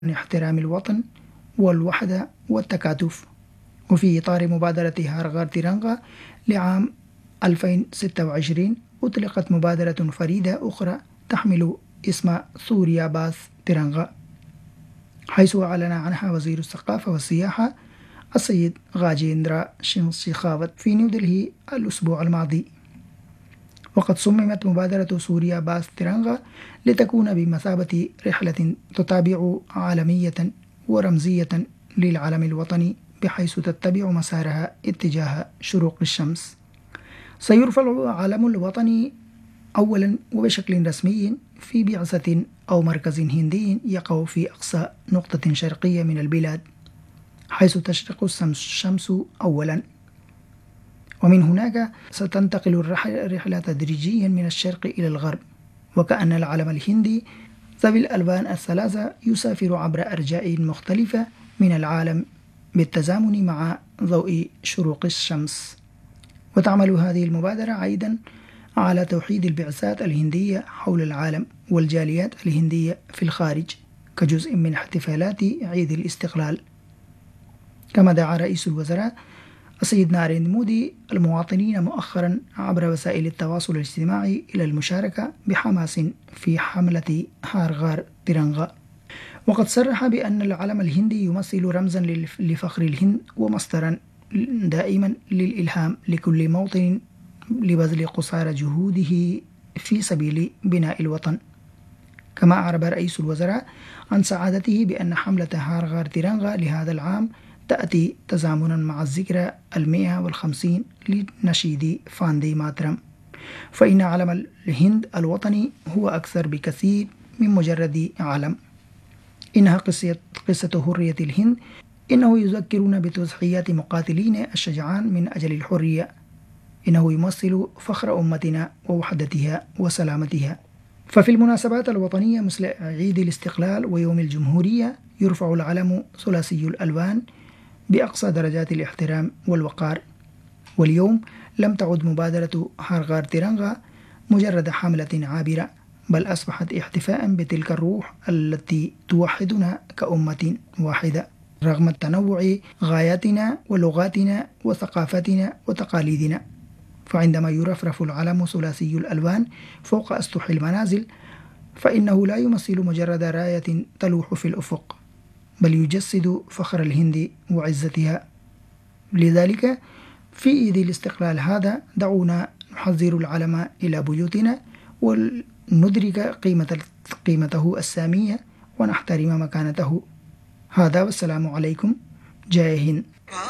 احترام الوطن والوحدة والتكاتف. وفي إطار مبادرة هارغار تيرانغا لعام 2026 أطلقت مبادرة فريدة أخرى تحمل اسم سوريا باث تيرانغا، حيث أعلن عنها وزير الثقافة والسياحة السيد غاجيندرا شيخاوت في نيودلهي الأسبوع الماضي. وقد صممت مبادرة سوريا باث تيرانغا لتكون بمثابة رحلة تتابع عالمية ورمزية للعلم الوطني، بحيث تتبع مسارها اتجاه شروق الشمس. سيرفع العلم الوطني أولا وبشكل رسمي في بعثة أو مركز هندي يقع في أقصى نقطة شرقية من البلاد، حيث تشرق الشمس أولا، ومن هناك ستنتقل الرحلة تدريجيا من الشرق إلى الغرب، وكأن العلم الهندي ذوي الألوان الثلاثة يسافر عبر أرجاء مختلفة من العالم بالتزامن مع ضوء شروق الشمس. وتعمل هذه المبادرة أيضا على توحيد البعثات الهندية حول العالم والجاليات الهندية في الخارج كجزء من احتفالات عيد الاستقلال. كما دعا رئيس الوزراء السيد ناريندرا مودي المواطنين مؤخرا عبر وسائل التواصل الاجتماعي إلى المشاركة بحماس في حملة هارغار تيرانغا. وقد صرح بأن العلم الهندي يمثل رمزا لفخر الهند ومصدرا دائما للإلهام لكل موطن لبذل قصارى جهوده في سبيل بناء الوطن. كما أعرب رئيس الوزراء عن سعادته بأن حملة هارغار تيرانغا لهذا العام تأتي تزامنا مع الذكرى 150 لنشيد فاندي ماترام، فإن علم الهند الوطني هو أكثر بكثير من مجرد علم. إنها قصة حرية الهند. إنه يذكرنا بتضحيات مقاتلين الشجعان من أجل الحرية. إنه يمثل فخر أمتنا ووحدتها وسلامتها. ففي المناسبات الوطنية مثل عيد الاستقلال ويوم الجمهورية يرفع العلم ثلاثي الألوان بأقصى درجات الاحترام والوقار. واليوم لم تعد مبادرة هارغار تيرانغا مجرد حملة عابرة، بل أصبحت احتفاء بتلك الروح التي توحدنا كأمة واحدة رغم التنوع غاياتنا ولغاتنا وثقافتنا وتقاليدنا. فعندما يرفرف العلم ثلاثي الألوان فوق أسطح المنازل، فإنه لا يمثل مجرد راية تلوح في الأفق، بل يجسد فخر الهند وعزتها. لذلك في عيد الاستقلال هذا دعونا نحضر العلم إلى بيوتنا وندرك قيمته السامية ونحترم مكانته. هذا والسلام عليكم. جاي هند.